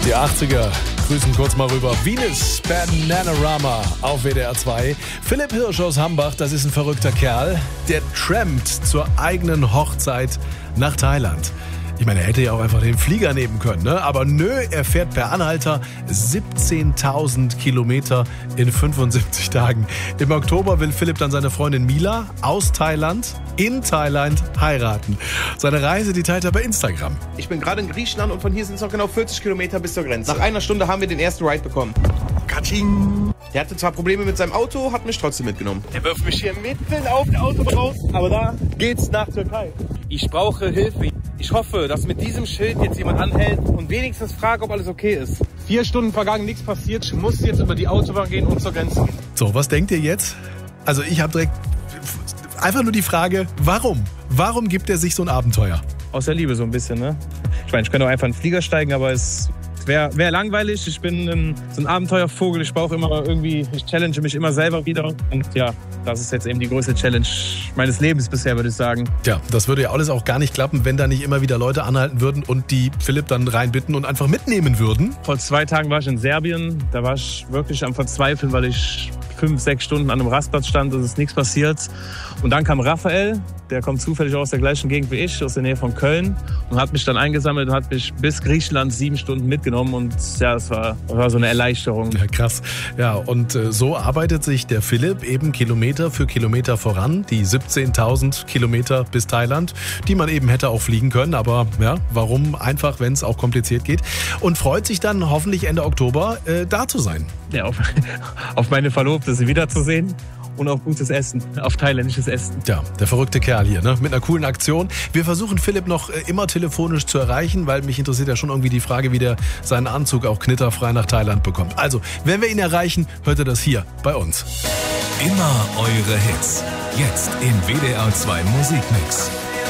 Die 80er grüßen kurz mal rüber. Venus Bananarama auf WDR 2. Philipp Hirsch aus Hambach, das ist ein verrückter Kerl. Der trampt zur eigenen Hochzeit nach Thailand. Ich meine, er hätte ja auch einfach den Flieger nehmen können, ne? Aber nö, er fährt per Anhalter 17.000 Kilometer in 75 Tagen. Im Oktober will Philipp dann seine Freundin Mila aus Thailand in Thailand heiraten. Seine Reise, die teilt er bei Instagram. Ich bin gerade in Griechenland und von hier sind es noch genau 40 Kilometer bis zur Grenze. Nach einer Stunde haben wir den ersten Ride bekommen. Katsching! Der hatte zwar Probleme mit seinem Auto, hat mich trotzdem mitgenommen. Der wirft mich hier mitten auf der Autobahn raus, aber da geht's nach Türkei. Ich brauche Hilfe. Ich hoffe, dass mit diesem Schild jetzt jemand anhält und wenigstens fragt, ob alles okay ist. 4 Stunden vergangen, nichts passiert. Ich muss jetzt über die Autobahn gehen und zur Grenze gehen. So, was denkt ihr jetzt? Also ich habe direkt einfach nur die Frage, warum? Warum gibt er sich so ein Abenteuer? Aus der Liebe so ein bisschen, ne? Ich meine, ich könnte auch einfach in den Flieger steigen, aber es wäre langweilig. Ich bin so ein Abenteuervogel. Ich brauche immer irgendwie, ich challenge mich immer selber wieder. Und ja, das ist jetzt eben die größte Challenge meines Lebens bisher, würde ich sagen. Tja, das würde ja alles auch gar nicht klappen, wenn da nicht immer wieder Leute anhalten würden und die Philipp dann reinbitten und einfach mitnehmen würden. Vor 2 Tagen war ich in Serbien. Da war ich wirklich am Verzweifeln, weil ich 5-6 Stunden an einem Rastplatz stand, es ist nichts passiert. Und dann kam Raphael, der kommt zufällig aus der gleichen Gegend wie ich, aus der Nähe von Köln, und hat mich dann eingesammelt und hat mich bis Griechenland 7 Stunden mitgenommen. Und ja, das war so eine Erleichterung. Ja, krass. Ja, und so arbeitet sich der Philipp eben Kilometer für Kilometer voran. Die 17.000 Kilometer bis Thailand, die man eben hätte auch fliegen können. Aber ja, warum einfach, wenn es auch kompliziert geht? Und freut sich dann hoffentlich Ende Oktober da zu sein. Ja, auf meine Verlobte, sie wiederzusehen. Und auf gutes Essen, auf thailändisches Essen. Ja, der verrückte Kerl hier, ne? Mit einer coolen Aktion. Wir versuchen Philipp noch immer telefonisch zu erreichen, weil mich interessiert ja schon irgendwie die Frage, wie der seinen Anzug auch knitterfrei nach Thailand bekommt. Also, wenn wir ihn erreichen, hört er das hier bei uns. Immer eure Hits. Jetzt im WDR 2 Musikmix.